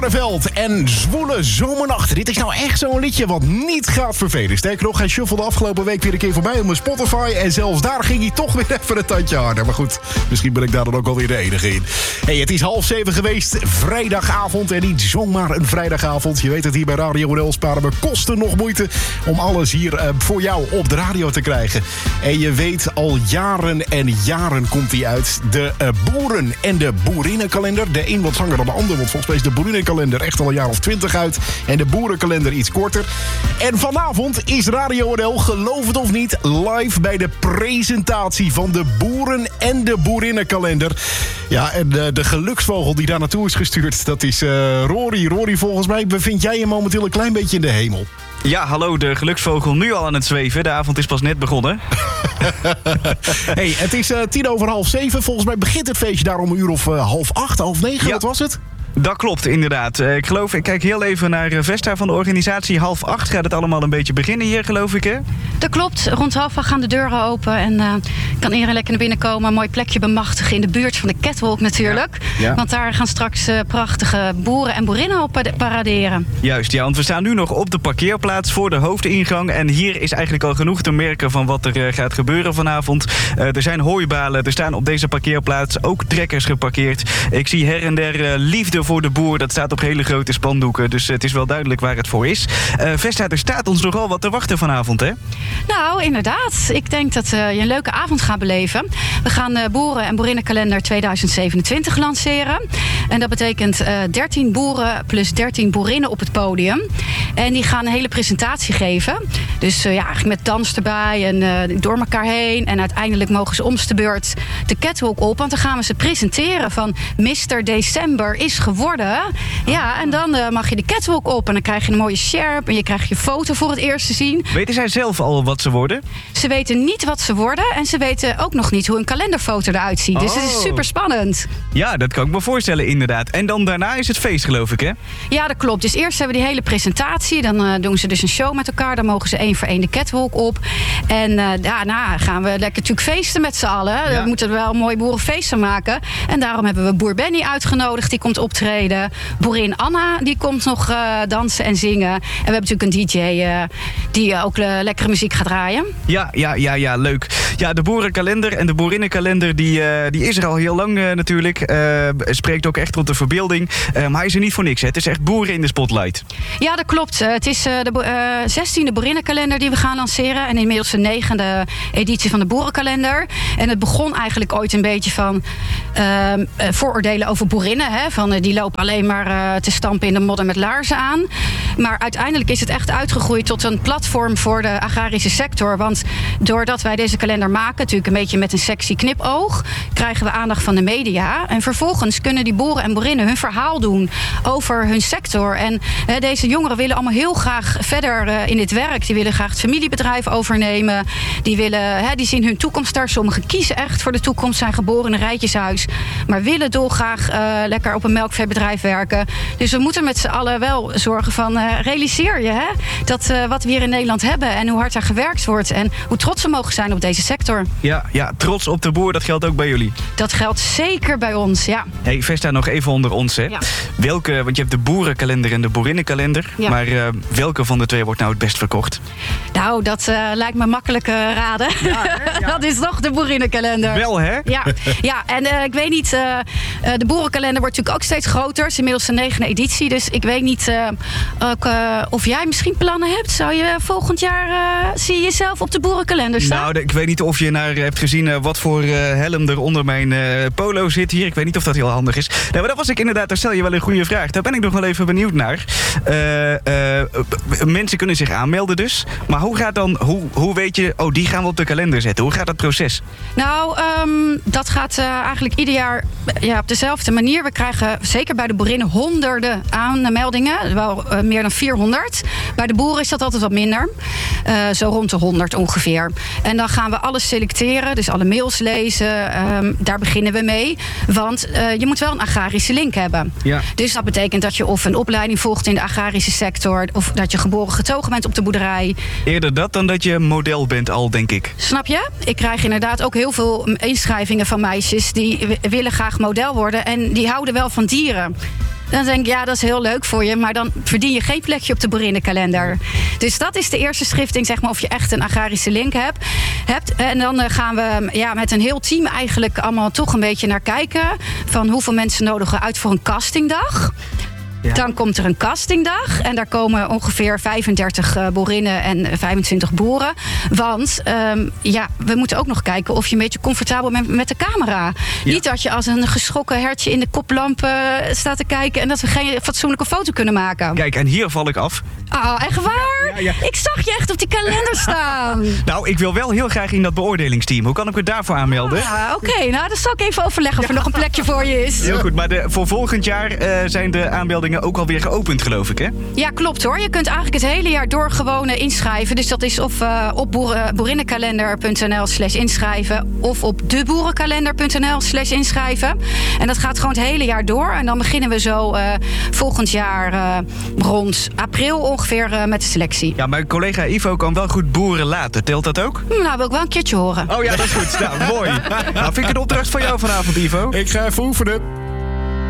Veld en Zwoele Zomernacht. Dit is nou echt zo'n liedje wat niet gaat vervelen. Sterker nog, hij shuffelde afgelopen week weer een keer voorbij op mijn Spotify. En zelfs daar ging hij toch weer even een tandje harder. Maar goed, misschien ben ik daar dan ook alweer de enige in. Hey, het is 6:30 geweest, vrijdagavond. En niet zomaar een vrijdagavond. Je weet het, hier bij Radio NL sparen we kosten nog moeite om alles hier voor jou op de radio te krijgen. En je weet, al jaren en jaren komt hij uit. De boeren- en de boerinnenkalender. De een wat langer dan de ander, want volgens mij is de boerinnenkalender echt al een jaar of 20 uit. En de boerenkalender iets korter. En vanavond is Radio NL, geloof het of niet, live bij de presentatie van de boeren- en de boerinnenkalender. Ja, en de geluksvogel die daar naartoe is gestuurd, dat is Rory. Rory, volgens mij bevind jij je momenteel een klein beetje in de hemel. Ja, hallo, de geluksvogel nu al aan het zweven. De avond is pas net begonnen. Hey, het is 7:10. Volgens mij begint het feestje daar om 7:30, 7:30, Ja. Wat was het? Dat klopt, inderdaad. Ik kijk heel even naar Vesta van de organisatie. 7:30 gaat het allemaal een beetje beginnen hier, geloof ik, hè? Dat klopt. Rond 7:30 gaan de deuren open en kan iedereen lekker naar binnen komen. Een mooi plekje bemachtigen in de buurt van de Catwalk natuurlijk. Ja. Want daar gaan straks prachtige boeren en boerinnen op paraderen. Juist, ja, want we staan nu nog op de parkeerplaats voor de hoofdingang. En hier is eigenlijk al genoeg te merken van wat er gaat gebeuren vanavond. Er zijn hooibalen, er staan op deze parkeerplaats ook trekkers geparkeerd. Ik zie her en der liefde voor de boer. Dat staat op hele grote spandoeken. Dus het is wel duidelijk waar het voor is. Vesta, er staat ons nogal wat te wachten vanavond, hè? Nou, inderdaad. Ik denk dat je een leuke avond gaat beleven. We gaan de boeren- en boerinnenkalender 2027 lanceren. En dat betekent 13 boeren plus 13 boerinnen op het podium. En die gaan een hele presentatie geven. Dus eigenlijk met dans erbij en door elkaar heen. En uiteindelijk mogen ze om de beurt de catwalk op. Want dan gaan we ze presenteren van Mr. December is geworden. Ja, en dan mag je de catwalk op. En dan krijg je een mooie sjerp. En je krijgt je foto voor het eerst te zien. Weten zij zelf al wat ze worden? Ze weten niet wat ze worden. En ze weten ook nog niet hoe een kalenderfoto eruit ziet. Dus het is super spannend. Ja, dat kan ik me voorstellen, inderdaad. En dan daarna is het feest, geloof ik, hè? Ja, dat klopt. Dus eerst hebben we die hele presentatie. Dan doen ze dus een show met elkaar. Dan mogen ze 1 voor 1 de catwalk op. En daarna gaan we lekker natuurlijk feesten met z'n allen. Ja. We moeten er wel een mooi boerenfeest van maken. En daarom hebben we boer Benny uitgenodigd. Die komt optreden. Boerin Anna, die komt nog dansen en zingen. En we hebben natuurlijk een DJ die ook lekkere muziek gaat draaien. Ja, leuk. Ja, de boerenkalender en de boerinnenkalender, die is er al heel lang natuurlijk. Spreekt ook echt tot de verbeelding. Maar hij is er niet voor niks, hè? Het is echt boeren in de spotlight. Ja, dat klopt. Het is de 16e boerinnenkalender die we gaan lanceren. En inmiddels de 9e editie van de boerenkalender. En het begon eigenlijk ooit een beetje van vooroordelen over boerinnen. Hè? Van, die lopen alleen maar te stampen in de modder met laarzen aan. Maar uiteindelijk is het echt uitgegroeid tot een platform voor de agrarische sector. Want doordat wij deze kalender maken, natuurlijk een beetje met een sexy knipoog, krijgen we aandacht van de media. En vervolgens kunnen die boeren en boerinnen hun verhaal doen over hun sector. En deze jongeren willen allemaal heel graag verder in dit werk. Die willen graag het familiebedrijf overnemen. Die zien hun toekomst daar. Sommigen kiezen echt voor de toekomst, zijn geboren in een rijtjeshuis. Maar willen dolgraag lekker op een melkveebedrijf werken. Dus we moeten met z'n allen wel zorgen van realiseer je dat wat we hier in Nederland hebben en hoe hard er gewerkt wordt en hoe trots we mogen zijn op deze sector. Ja, trots op de boer, dat geldt ook bij jullie. Dat geldt zeker bij ons, ja. Hey, Vesta, nog even onder ons, hè? Ja. Welke, want je hebt de boerenkalender en de boerinnenkalender. Ja. Maar welke van de twee wordt nou het best verkocht? Nou, dat lijkt me makkelijk raden. Ja, hè? Ja. Dat is toch de boerinnenkalender. Wel, hè? Ja, en ik weet niet, de boerenkalender wordt natuurlijk ook steeds groter. Het is inmiddels de 9e editie, dus ik weet niet of jij misschien plannen hebt. Zou je volgend jaar, zie je jezelf op de boerenkalender staan? Nou, ik weet niet of je naar hebt gezien wat voor helm er onder mijn polo zit hier. Ik weet niet of dat heel handig is. Nee, maar dat was ik inderdaad, daar stel je wel een goede vraag. Daar ben ik nog wel even benieuwd naar. Mensen kunnen zich aanmelden dus. Maar hoe gaat dan, hoe weet je, die gaan we op de kalender zetten? Hoe gaat dat proces? Nou, dat gaat eigenlijk ieder jaar op dezelfde manier. We krijgen zeker bij de boerinnen honderden aanmeldingen. Wel meer dan 400. Bij de boeren is dat altijd wat minder. Zo rond de 100 ongeveer. En dan gaan we alles selecteren. Dus alle mails lezen. Daar beginnen we mee. Want je moet wel een agrarische link hebben. Ja. Dus dat betekent dat je of een opleiding volgt in de agrarische sector. Of dat je geboren getogen bent op de boerderij. Eerder dat dan dat je model bent al, denk ik. Snap je? Ik krijg inderdaad ook heel veel inschrijvingen van meisjes die willen graag model worden en die houden wel van dieren. Dan denk ik, ja, dat is heel leuk voor je. Maar dan verdien je geen plekje op de boerinnenkalender. Dus dat is de eerste schifting, zeg maar, of je echt een agrarische link hebt. En dan gaan we met een heel team eigenlijk allemaal toch een beetje naar kijken. Van hoeveel mensen nodigen we uit voor een castingdag. Ja. Dan komt er een castingdag. En daar komen ongeveer 35 boerinnen en 25 boeren. Want we moeten ook nog kijken of je een beetje comfortabel bent met de camera. Ja. Niet dat je als een geschrokken hertje in de koplamp staat te kijken... en dat we geen fatsoenlijke foto kunnen maken. Kijk, en hier val ik af. Oh, echt waar? Ja. Ik zag je echt op die kalender staan. Nou, ik wil wel heel graag in dat beoordelingsteam. Hoe kan ik me daarvoor aanmelden? Oké, nou, dat zal ik even overleggen of er nog een plekje voor je is. Heel goed, maar voor volgend jaar zijn de aanmeldingen ook alweer geopend, geloof ik, hè? Ja, klopt hoor. Je kunt eigenlijk het hele jaar door gewoon inschrijven. Dus dat is of op boerinnenkalender.nl/inschrijven... of op deboerenkalender.nl/inschrijven. En dat gaat gewoon het hele jaar door. En dan beginnen we zo volgend jaar rond april ongeveer met de selectie. Ja, mijn collega Ivo kan wel goed boeren laten. Telt dat ook? Nou, wil ik wel een keertje horen. Oh ja, dat is goed. Nou, mooi. Nou, vind ik een opdracht van jou vanavond, Ivo. Ik ga even oefenen.